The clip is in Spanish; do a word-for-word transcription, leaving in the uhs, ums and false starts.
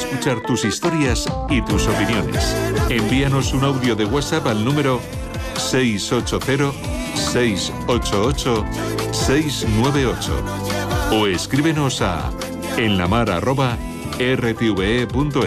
escuchar tus historias y tus opiniones. Envíanos un audio de WhatsApp al número seis ocho cero, seis ocho ocho, seis nueve ocho o escríbenos a enlamar arroba r t v e punto